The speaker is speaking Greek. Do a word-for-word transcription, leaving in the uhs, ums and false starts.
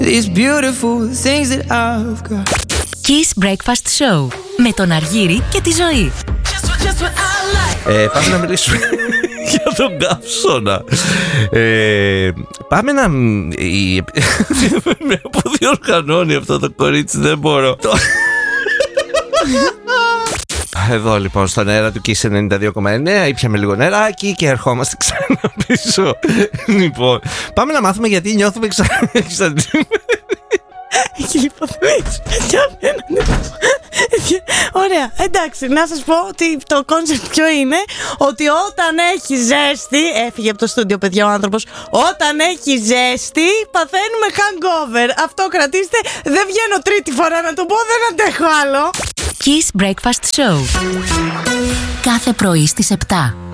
these beautiful things that I've got. Kiss Breakfast Show με τον Αργύρη και τη Ζωή. Ε, πάμε να μιλήσουμε για τον καύσωνα. Ε, πάμε να... Η... με αποδιοργανώνει αυτό το κορίτσι, δεν μπορώ. Εδώ λοιπόν στον αέρα του Kiss ενενήντα δύο κόμμα εννέα ήπιαμε λίγο νεράκι και ερχόμαστε ξανά πίσω. Λοιπόν, πάμε να μάθουμε γιατί νιώθουμε εξαντλημένοι. Έχει λιποθυμίσει. Ωραία, εντάξει, να σας πω ότι το κόνσεπτ ποιο είναι. Ότι όταν έχει ζέστη, έφυγε από το στούντιο παιδιά ο άνθρωπος, όταν έχει ζέστη παθαίνουμε hangover. Αυτό κρατήστε, δεν βγαίνω τρίτη φορά να το πω, δεν αντέχω άλλο. Kiss Breakfast Show κάθε πρωί στις επτά.